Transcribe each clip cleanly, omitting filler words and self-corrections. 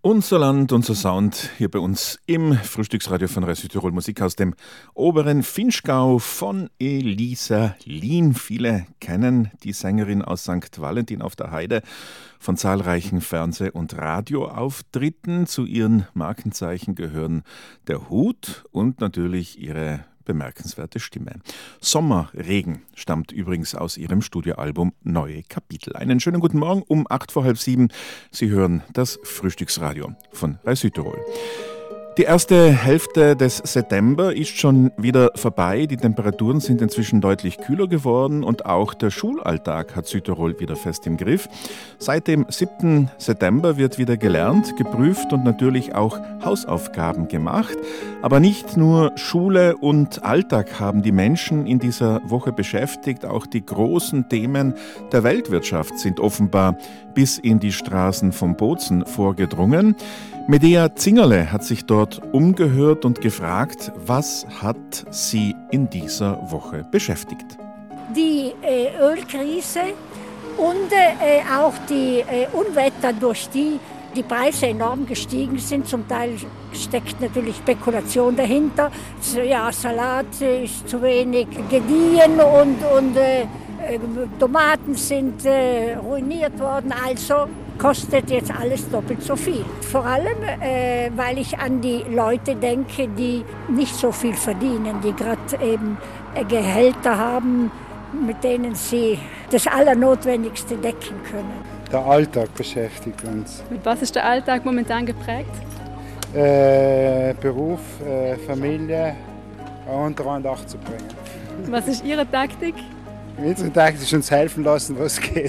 Unser Land, unser Sound hier bei uns im Frühstücksradio von Radio Südtirol. Musik aus dem oberen Vinschgau von Elisa Lien. Viele kennen die Sängerin aus St. Valentin auf der Heide von zahlreichen Fernseh- und Radioauftritten. Zu ihren Markenzeichen gehören der Hut und natürlich ihre bemerkenswerte Stimme. Sommerregen stammt übrigens aus ihrem Studioalbum Neue Kapitel. Einen schönen guten Morgen um 6:45. Sie hören das Frühstücksradio von Radio Südtirol. Die erste Hälfte des September ist schon wieder vorbei. Die Temperaturen sind inzwischen deutlich kühler geworden und auch der Schulalltag hat Südtirol wieder fest im Griff. Seit dem 7. September wird wieder gelernt, geprüft und natürlich auch Hausaufgaben gemacht. Aber nicht nur Schule und Alltag haben die Menschen in dieser Woche beschäftigt. Auch die großen Themen der Weltwirtschaft sind offenbar bis in die Straßen von Bozen vorgedrungen. Medea Zingerle hat sich dort umgehört und gefragt, was hat sie in dieser Woche beschäftigt. Die Ölkrise und auch die Unwetter, durch die die Preise enorm gestiegen sind. Zum Teil steckt natürlich Spekulation dahinter. Ja, Salat ist zu wenig gediehen und Tomaten sind ruiniert worden. Also kostet jetzt alles doppelt so viel. Vor allem, weil ich an die Leute denke, die nicht so viel verdienen, die gerade eben Gehälter haben, mit denen sie das Allernotwendigste decken können. Der Alltag beschäftigt uns. Mit was ist der Alltag momentan geprägt? Beruf, Familie unter einen Dach zu bringen. Was ist Ihre Taktik? Unsere Taktik ist uns helfen lassen, was geht.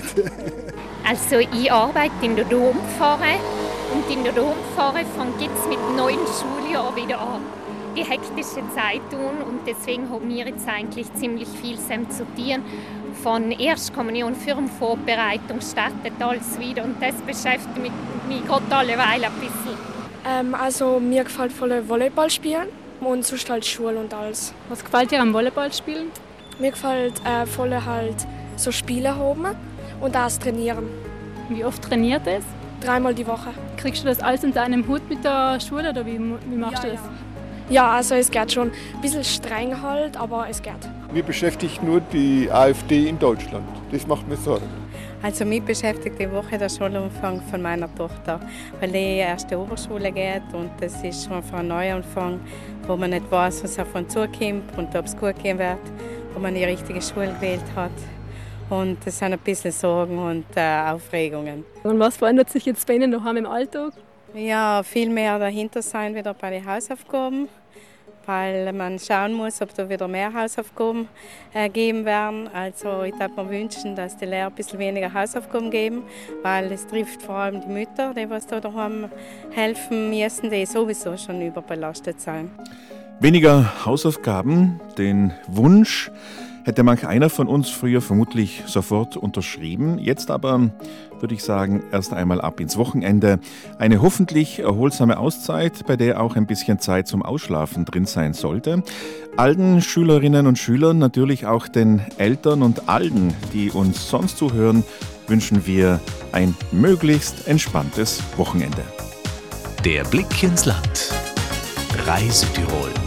Also ich arbeite in der Dompfarre und in der Dompfarre fängt jetzt mit dem neuen Schuljahr wieder an. Die hektische Zeit tun und deswegen haben wir jetzt eigentlich ziemlich viel zu tun. Von Erstkommunion, Firmenvorbereitung startet alles wieder und das beschäftigt mich gerade alleweil ein bisschen. Also mir gefällt voll Volleyball spielen und sonst halt Schule und alles. Was gefällt dir am Volleyball spielen? Mir gefällt voll halt so Spiele haben und auch das Trainieren. Wie oft trainiert es? 3-mal die Woche. Kriegst du das alles unter einem Hut mit der Schule oder wie machst du das? Ja, also es geht schon. Ein bisschen streng halt, aber es geht. Mir beschäftigt nur die AfD in Deutschland. Das macht mir Sorgen. Also mich beschäftigt die Woche der Schulumfang von meiner Tochter, weil die erst in die Oberschule geht und das ist schon ein Neuanfang, wo man nicht weiß, was auf uns zukommt und ob es gut gehen wird, ob man die richtige Schule gewählt hat. Und das sind ein bisschen Sorgen und Aufregungen. Und was verändert sich jetzt bei Ihnen daheim im Alltag? Ja, viel mehr dahinter sein wieder bei den Hausaufgaben, weil man schauen muss, ob da wieder mehr Hausaufgaben geben werden. Also ich würde mir wünschen, dass die Lehrer ein bisschen weniger Hausaufgaben geben, weil es trifft vor allem die Mütter, die was da daheim helfen müssen, die sowieso schon überbelastet sind. Weniger Hausaufgaben, den Wunsch hätte manch einer von uns früher vermutlich sofort unterschrieben. Jetzt aber würde ich sagen, erst einmal ab ins Wochenende. Eine hoffentlich erholsame Auszeit, bei der auch ein bisschen Zeit zum Ausschlafen drin sein sollte. Allen Schülerinnen und Schülern, natürlich auch den Eltern und allen, die uns sonst zuhören, wünschen wir ein möglichst entspanntes Wochenende. Der Blick ins Land. Radio Südtirol.